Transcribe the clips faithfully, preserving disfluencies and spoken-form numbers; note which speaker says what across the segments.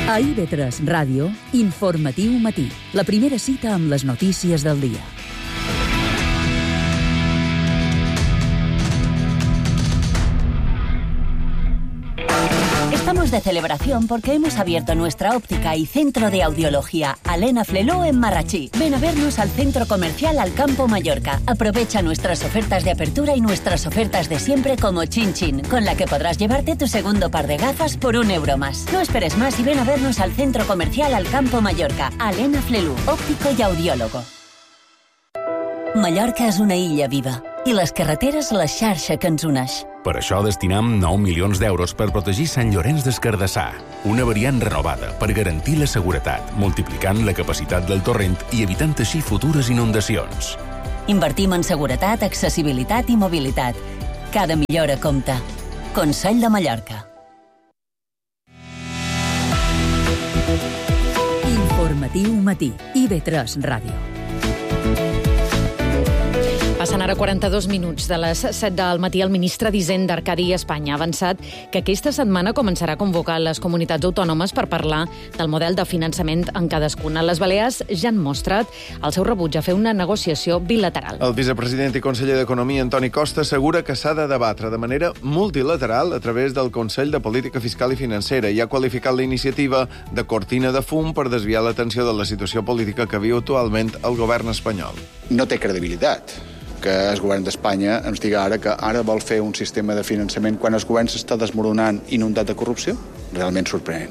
Speaker 1: A I V tres Ràdio, Informatiu Matí, la primera cita amb les notícies del dia.
Speaker 2: Estamos de celebración porque hemos abierto nuestra óptica y centro de audiología Alena Fleló en Marrachí. Ven a vernos al centro comercial Alcampo Mallorca. Aprovecha nuestras ofertas de apertura y nuestras ofertas de siempre como Chin Chin, con la que podrás llevarte tu segundo par de gafas por un euro más. No esperes más y ven a vernos al centro comercial Alcampo Mallorca. Alena Fleló, óptico i audiòlogo. Mallorca és una illa viva i les carreteres la xarxa que ens uneix.
Speaker 3: Per això destinam nou milions d'euros per protegir Sant Llorenç des Cardassar, una variant renovada per garantir la seguretat, multiplicant la capacitat del torrent i evitant així futures inundacions.
Speaker 2: Invertim en seguretat, accessibilitat i mobilitat. Cada millora compta. Consell de Mallorca.
Speaker 1: Informatiu Matí, I V tres Ràdio.
Speaker 4: Passen ara quaranta-dos minuts de les set del matí. El ministre d'Hisenda, Arcadi Espanya, ha avançat que aquesta setmana començarà a convocar les comunitats autònomes per parlar del model de finançament en cadascuna. Les Balears ja han mostrat el seu rebuig a fer una negociació bilateral.
Speaker 5: El vicepresident i conseller d'Economia, Antoni Costa, assegura que s'ha de debatre de manera multilateral a través del Consell de Política Fiscal i Financera i ha qualificat la iniciativa de cortina de fum per desviar l'atenció de la situació política que viu actualment el govern espanyol.
Speaker 6: No té credibilitat que el govern d'Espanya ens diga ara que ara vol fer un sistema de finançament quan el govern s'està desmoronant inundat de corrupció. Realment sorprenent.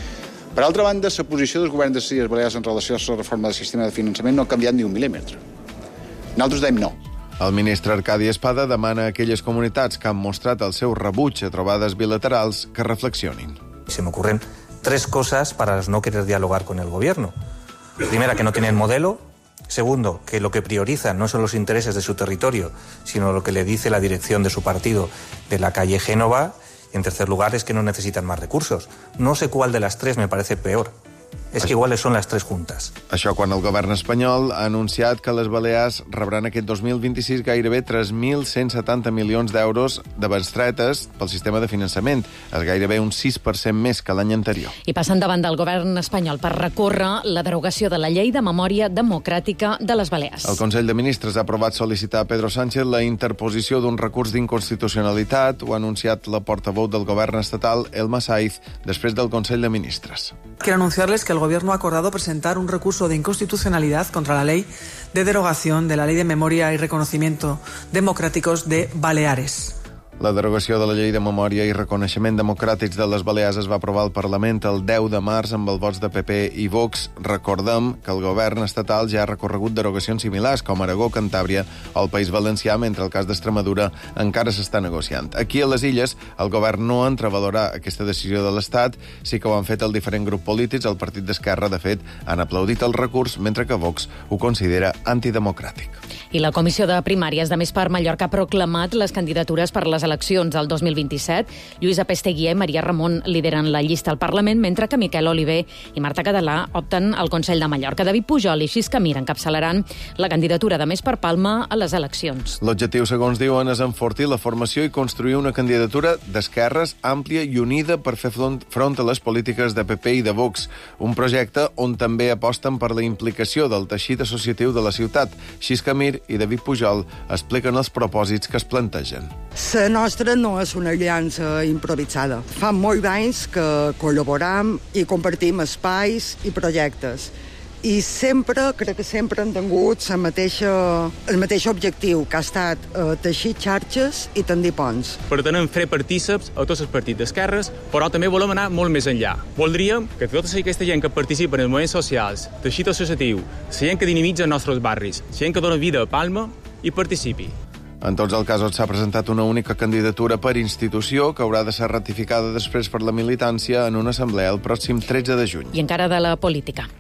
Speaker 6: Per altra banda, la posició del govern de les Illes Balears en relació a la reforma del sistema de finançament no ha canviat ni un mil·límetre. Nosaltres dèiem no.
Speaker 5: El ministre Arcadi Espada demana a aquelles comunitats que han mostrat el seu rebuig a trobades bilaterals que reflexionin.
Speaker 7: Se me ocurren tres cosas para no querer dialogar con el gobierno. Primera, que no tienen modelo. Segundo, que lo que priorizan no son los intereses de su territorio, sino lo que le dice la dirección de su partido de la calle Génova. Y en tercer lugar, es que no necesitan más recursos. No sé cuál de las tres me parece peor. És que iguales són les tres juntes.
Speaker 5: Això quan el govern espanyol ha anunciat que les Balears rebran aquest dos mil vint-i-sis gairebé tres mil cent setanta milions d'euros de bestretes pel sistema de finançament. És gairebé un sis per cent més que l'any anterior.
Speaker 4: I passen davant del govern espanyol per recórrer la derogació de la llei de memòria democràtica de les Balears.
Speaker 5: El Consell de Ministres ha aprovat sol·licitar a Pedro Sánchez la interposició d'un recurs d'inconstitucionalitat. Ho ha anunciat la portaveu del govern estatal, Elma Saiz, després del Consell de Ministres.
Speaker 8: Quiero anunciarles que el Gobierno ha acordado presentar un recurso de inconstitucionalidad contra la ley de derogación de la Ley de Memoria y Reconocimiento Democráticos de Baleares.
Speaker 5: La derogació de la Llei de Memòria i Reconeixement Democràtics de les Balears es va aprovar al Parlament el deu de març amb els vots de P P i Vox. Recordem que el govern estatal ja ha recorregut derogacions similars com Aragó, Cantàbria o el País Valencià, mentre el cas d'Extremadura encara s'està negociant. Aquí a les Illes el govern no entra a valorar aquesta decisió de l'Estat, sí que ho han fet el diferent grup polítics. El Partit d'Esquerra, de fet, han aplaudit el recurs, mentre que Vox ho considera antidemocràtic.
Speaker 4: I la Comissió de Primàries de Més per Mallorca ha proclamat les candidatures per les eleccions del dos mil vint-i-set. Lluïsa Pesteguier i Maria Ramon lideren la llista al Parlament, mentre que Miquel Oliver i Marta Català opten al Consell de Mallorca. David Pujol i Xisca Mir encapçalaran la candidatura de Més per Palma a les eleccions.
Speaker 5: L'objectiu, segons diuen, és enfortir la formació i construir una candidatura d'esquerres àmplia i unida per fer front a les polítiques de P P i de Vox. Un projecte on també aposten per la implicació del teixit associatiu de la ciutat. Xisca Mir i David Pujol expliquen els propòsits que es plantegen.
Speaker 9: La nostra no és una aliança improvisada. Fa molts anys que col·laboram i compartim espais i projectes. I sempre, crec que sempre han tingut la mateixa, el mateix objectiu, que ha estat eh, teixir xarxes i tendir ponts.
Speaker 10: Pretenem fer partíceps a tots els partits d'esquerres, però també volem anar molt més enllà. Voldríem que tota aquesta gent que participa en els moviments socials, teixit associatiu, la gent que dinamitza els nostres barris, la gent que dona vida a Palma, hi participi.
Speaker 5: En tots els casos s'ha presentat una única candidatura per institució que haurà de ser ratificada després per la militància en una assemblea el pròxim tretze de juny.
Speaker 4: I encara de la política.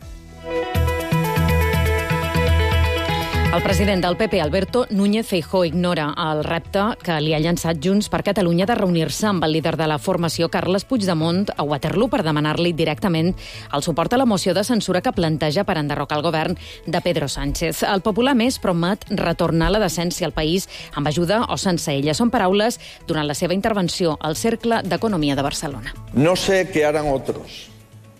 Speaker 4: El president del P P, Alberto Núñez Feijóo, ignora el repte que li ha llançat Junts per Catalunya de reunir-se amb el líder de la formació, Carles Puigdemont, a Waterloo per demanar-li directament el suport a la moció de censura que planteja per enderrocar el govern de Pedro Sánchez. El Popular Més promet retornar la decència al país amb ajuda o sense ella. Són paraules durant la seva intervenció al Cercle d'Economia de Barcelona.
Speaker 11: No sé qué harán otros,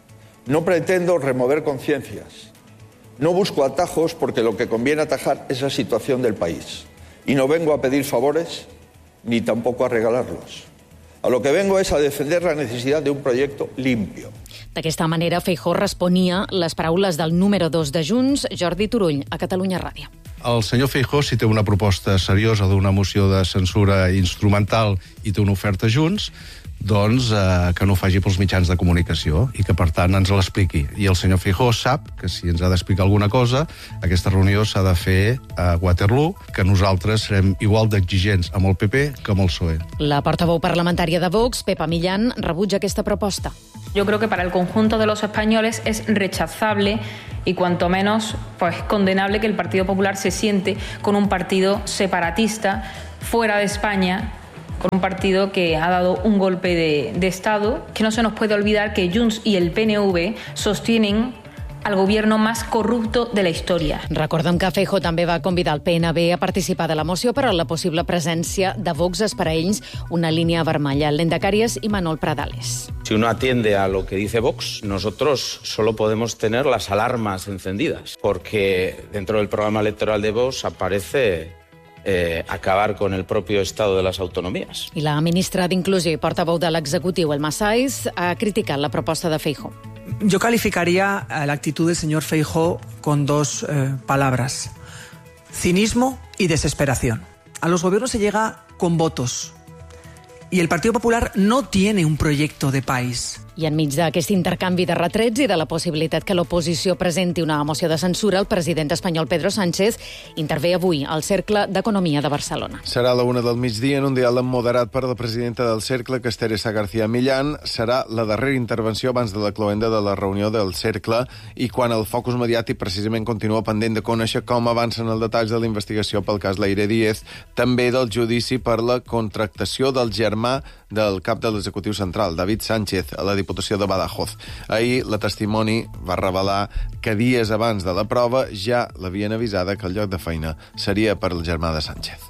Speaker 11: No pretendo remover conciencias. No busco atajos porque lo que conviene atajar es la situación del país. Y no vengo a pedir favores ni tampoco a regalarlos. A lo que vengo és a defender la necessitat d'un projecte limpio.
Speaker 4: D'aquesta manera, Feijóo responia les paraules del número dos de Junts, Jordi Turull, a Catalunya Ràdio.
Speaker 12: El senyor Feijóo, si té una proposta seriosa d'una moció de censura instrumental i té una oferta Junts, doncs eh, que no ho faci pels mitjans de comunicació i que, per tant, ens l'expliqui. I el senyor Feijóo sap que si ens ha d'explicar alguna cosa, aquesta reunió s'ha de fer a Waterloo, que nosaltres serem igual d'exigents amb el P P que amb el P S O E.
Speaker 4: La portaveu parlamentària de Vox, Pepa Millán, rebutja aquesta proposta.
Speaker 13: Yo creo que para el conjunto de los españoles es rechazable y cuanto menos pues condenable que el Partido Popular se siente con un partido separatista fuera de España, con un partido que ha dado un golpe de, de Estado, que no se nos puede olvidar que Junts y el P N V sostienen al gobierno más corrupto de la història.
Speaker 4: Recordem que Feijóo també va convidar el P N V a participar de la moció, però la possible presència de Vox és per a ells una línia vermella. Lendakarias y Manol Pradales.
Speaker 14: Si uno atiende a lo que dice Vox, nosotros solo podemos tener las alarmas encendidas, porque dentro del programa electoral de Vox aparece Eh, acabar con el propio estado de las autonomías.
Speaker 4: I la ministra d'Inclusió i portaveu de l'executiu, Elma Saiz, ha criticat la proposta de Feijóo.
Speaker 8: Yo calificaría la actitud del señor Feijóo con dos eh, palabras: cinismo y desesperación. A los gobiernos se llega con votos y el Partido Popular no tiene un proyecto de país.
Speaker 4: I enmig d'aquest intercanvi de retrets i de la possibilitat que l'oposició presenti una moció de censura, el president espanyol Pedro Sánchez intervé avui al Cercle d'Economia de Barcelona.
Speaker 5: Serà a la una del migdia en un diàleg moderat per la presidenta del Cercle, que és Teresa García Millán. Serà la darrera intervenció abans de la cloenda de la reunió del Cercle i quan el focus mediàtic precisament continua pendent de conèixer com avancen els detalls de la investigació pel cas Leire Díez, també del judici per la contractació del germà del cap de l'executiu central, David Sánchez, a la Diputació de Badajoz. Ahir, la testimoni va revelar que dies abans de la prova ja l'havien avisada que el lloc de feina seria per al germà de Sánchez.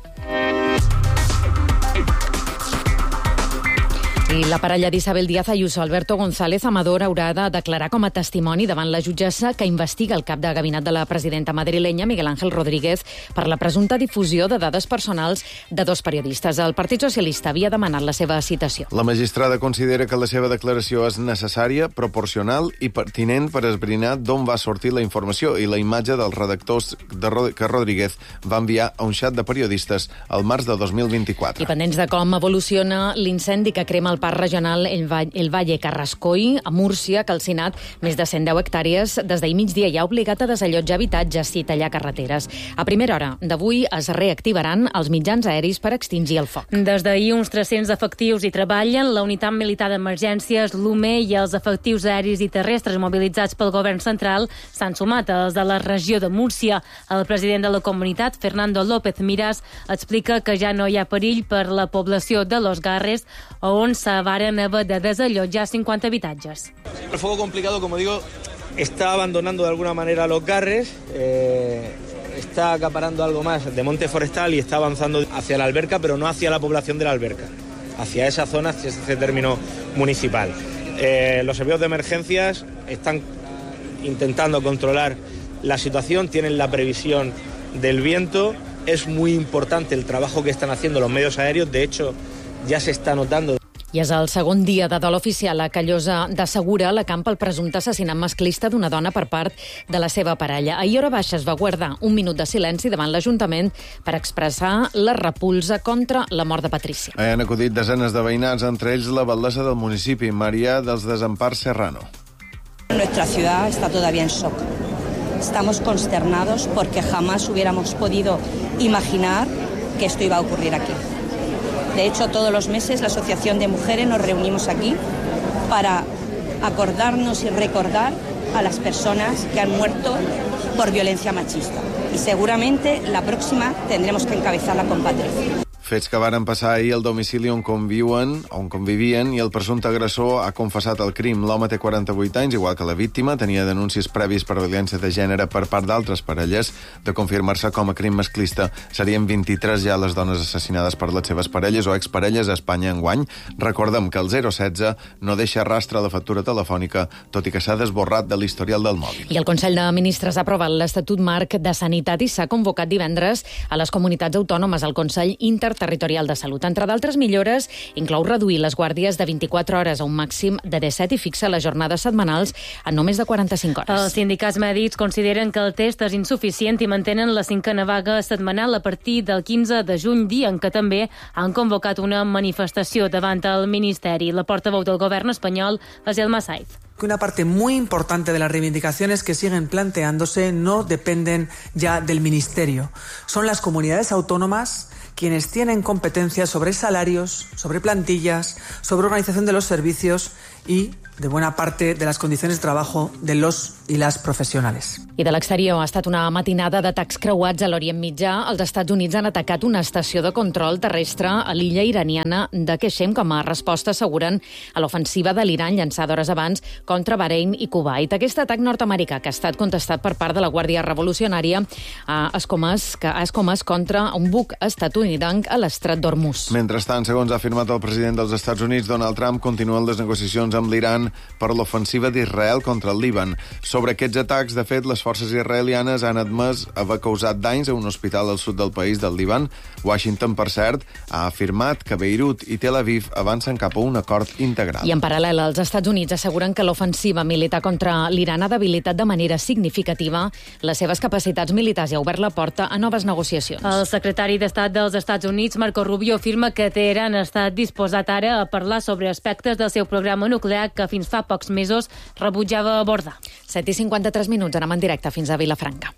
Speaker 4: I la parella d'Isabel Díaz Ayuso, Alberto González Amador, haurà de declarar com a testimoni davant la jutgessa que investiga el cap de gabinet de la presidenta madrilenya, Miguel Ángel Rodríguez, per la presumpta difusió de dades personals de dos periodistes. El Partit Socialista havia demanat la seva citació.
Speaker 5: La magistrada considera que la seva declaració és necessària, proporcional i pertinent per esbrinar d'on va sortir la informació i la imatge dels redactors de Rod- que Rodríguez va enviar a un xat de periodistes al març de dos mil vint-i-quatre.
Speaker 4: I pendents de com evoluciona l'incendi que crema el parc regional El Valle, el Valle Carrascoy, a Múrcia, ha calcinat més de cent deu hectàrees des d'ahir migdia i ha obligat a desallotjar habitatges i tallar carreteres. A primera hora d'avui es reactivaran els mitjans aeris per extingir el foc.
Speaker 15: Des d'ahir uns tres-cents efectius hi treballen. La unitat militar d'emergències, l'U M E i els efectius aeris i terrestres mobilitzats pel govern central s'han sumat als de la regió de Múrcia. El president de la comunitat, Fernando López Miras, explica que ja no hi ha perill per la població de Los Garres, on se varen haver de desallotjar cinquanta habitatges.
Speaker 16: El fuego complicado, como digo, está abandonando de alguna manera Los Garres, eh, está acaparando algo más de monte forestal y está avanzando hacia la alberca, pero no hacia la población de la alberca, hacia esa zona, hacia ese término municipal. Eh, los servicios de emergencias están intentando controlar la situación, tienen la previsión del viento. Es muy importante el trabajo que están haciendo los medios aéreos, de hecho ja s'està notando.
Speaker 4: I és el segon dia de dol oficial a Callosa de Segura, a la camp pel presumpte assassinat masclista d'una dona per part de la seva parella. Ahir hora baixa es va guardar un minut de silenci davant l'Ajuntament per expressar la repulsa contra la mort de Patricia.
Speaker 5: Han acudit desenes de veïnats, entre ells la batllessa del municipi, Maria dels Desempars Serrano.
Speaker 17: Nuestra ciudad está todavía en shock. Estamos consternados porque jamás hubiéramos podido imaginar que esto iba a ocurrir aquí. De hecho, todos los meses la Asociación de Mujeres nos reunimos aquí para acordarnos y recordar a las personas que han muerto por violencia machista. Y seguramente la próxima tendremos que encabezarla con Patricia.
Speaker 5: Fets que varen passar ahir al domicili on conviuen, on convivien, i el presumpte agressor ha confessat el crim. L'home té quaranta-vuit anys, igual que la víctima, tenia denúncies previs per violència de gènere per part d'altres parelles. De confirmar-se com a crim masclista, serien vint-i-tres ja les dones assassinades per les seves parelles o exparelles a Espanya enguany. Recordem que el zero setze no deixa rastre a la factura telefònica, tot i que s'ha desborrat de l'historial del mòbil.
Speaker 4: I el Consell de Ministres ha aprovat l'Estatut Marc de Sanitat i s'ha convocat divendres a les comunitats autònomes al Consell Interterritorial de Salut. Entre d'altres millores, inclou reduir les guàrdies de vint-i-quatre hores a un màxim de disset i fixa les jornades setmanals a només de quaranta-cinc hores.
Speaker 15: Els sindicats mèdics consideren que el test és insuficient i mantenen la cinquena vaga setmanal a partir del quinze de juny, dia en què també han convocat una manifestació davant el Ministeri. La portaveu del govern espanyol és Elma Saiz.
Speaker 8: Una parte muy importante de las reivindicaciones que siguen planteándose no dependen ya del Ministerio. Son las comunidades autónomas quienes tienen competencias sobre salarios, sobre plantillas, sobre organización de los servicios y de buena parte de las condiciones de trabajo de los i les professionals.
Speaker 4: I de l'exterior ha estat una matinada d'atacs creuats a l'Orient Mitjà. Els Estats Units han atacat una estació de control terrestre a l'illa iraniana de Qeshem com a resposta, asseguren, a l'ofensiva de l'Iran llançada hores abans contra Bahrein i Kuwait. Aquest atac nord-americà, que ha estat contestat per part de la Guàrdia Revolucionària, ha escomès, que ha escomès contra un buc estatunidenc a l'estret d'Hormuz.
Speaker 5: Mentrestant, segons ha afirmat el president dels Estats Units, Donald Trump, continuen les negociacions amb l'Iran per l'ofensiva d'Israel contra el Líban. Sobre aquests atacs, de fet, les forces israelianes han admès haver causat danys a un hospital al sud del país del Líban. Washington, per cert, ha afirmat que Beirut i Tel Aviv avancen cap a un acord integral.
Speaker 4: I en paral·lel, els Estats Units asseguren que l'ofensiva militar contra l'Iran ha debilitat de manera significativa les seves capacitats militars i ha obert la porta a noves negociacions.
Speaker 15: El secretari d'Estat dels Estats Units, Marco Rubio, afirma que Teheran ha estat disposat ara a parlar sobre aspectes del seu programa nuclear que fins fa pocs mesos rebutjava abordar.
Speaker 4: set i cinquanta-tres minuts, anem en directe fins a Vilafranca.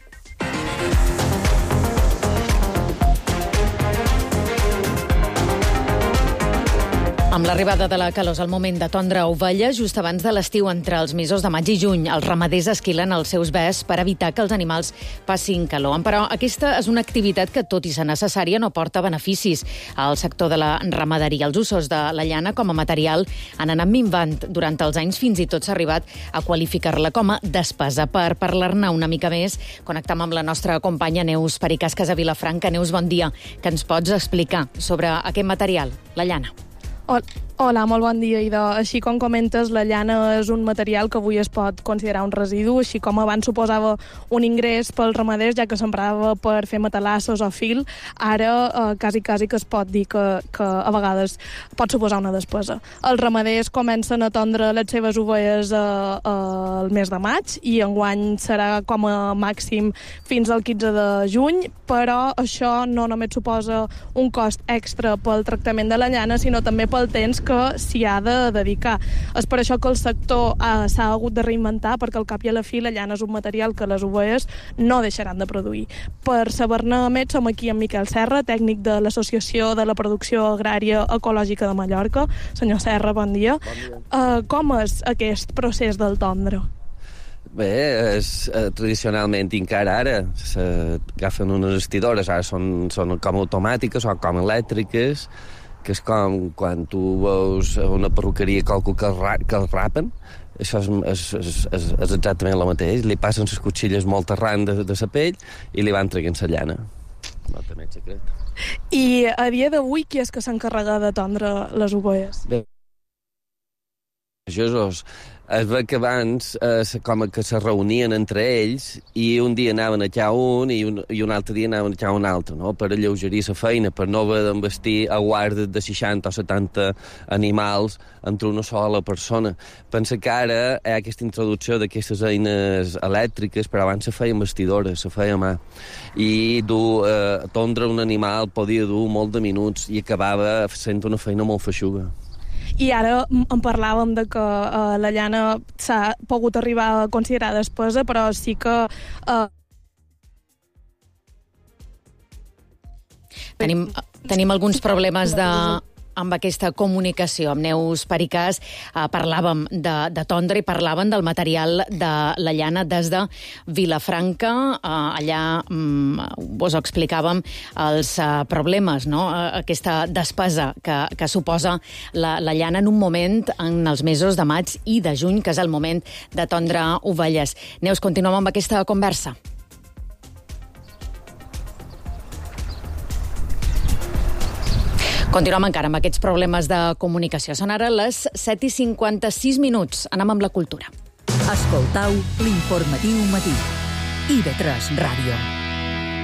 Speaker 4: Amb l'arribada de la calor és el moment de tondre ovelles just abans de l'estiu, entre els mesos de maig i juny. Els ramaders esquilen els seus bés per evitar que els animals passin calor. Però aquesta és una activitat que, tot i ser necessària, no porta beneficis. Al sector de la ramaderia, els usos de la llana com a material han anat minvant durant els anys, fins i tot s'ha arribat a qualificar-la com a despesa. Per parlar-ne una mica més, connectam amb la nostra companya Neus Pericascas a Vilafranca. Neus, bon dia. Que ens pots explicar sobre aquest material, la llana?
Speaker 18: Hola, molt bon dia, Ida. Així com comentes, la llana és un material que avui es pot considerar un residu, així com abans suposava un ingrés pels ramaders, ja que s'emprava per fer matalassos o fil, ara eh, quasi, quasi que es pot dir que, que a vegades pot suposar una despesa. Els ramaders comencen a tondre les seves ovelles eh, eh, el mes de maig i enguany serà com a màxim fins al quinze de juny, però això no només suposa un cost extra pel tractament de la llana, sinó també pel temps que s'hi ha de dedicar. És per això que el sector eh, s'ha hagut de reinventar, perquè al cap i a la fi la llana és un material que les ovelles no deixaran de produir. Per saber-ne més, som aquí amb Miquel Serra, tècnic de l'Associació de la Producció Agrària Ecològica de Mallorca. Senyor Serra, bon dia. Bon dia. Uh, com és aquest procés del tondre?
Speaker 19: Bé, és, eh, tradicionalment encara ara s'agafen unes estidores, ara són, són com automàtiques o com elèctriques, que és com quan tu veus una perruqueria qualcú que, ra que el rapen, això és, és, és, és exactament el mateix. Li passen les cotxilles molt arran de, de la pell i li van traient la llana. No té més secret.
Speaker 18: I a dia d'avui qui és que s'encarrega de tondre les ovelles?
Speaker 19: Bé, Jesús, es ve que abans eh, com que se reunien entre ells i un dia anaven a echar un i un, i un altre dia anaven a echar un altre, no? Per alleugerir la feina, per no haver d'envestir a guardes de seixanta o setanta animals entre una sola persona. Pensa que ara hi ha aquesta introducció d'aquestes eines elèctriques, però abans se feia amb vestidores, se feia a mà. I dur, eh, tondre un animal podia dur molt de minuts i acabava sent una feina molt feixuga.
Speaker 18: I ara en parlàvem de que uh, la llana s'ha pogut arribar a considerar despesa, però sí que... Uh...
Speaker 4: Tenim, tenim alguns problemes de... amb aquesta comunicació. Amb Neus Pericàs eh, parlàvem de, de Tondra i parlaven del material de la llana des de Vilafranca. Eh, allà mm, us explicàvem els eh, problemes, no? Eh, aquesta despesa que, que suposa la, la llana en un moment, en els mesos de maig i de juny, que és el moment de tondre ovelles. Neus, continuem amb aquesta conversa. Continuem encara amb aquests problemes de comunicació. Són ara les set i cinquanta-sis minuts. Anem amb la cultura.
Speaker 1: Escoltau l'informatiu matí. I de tres Ràdio.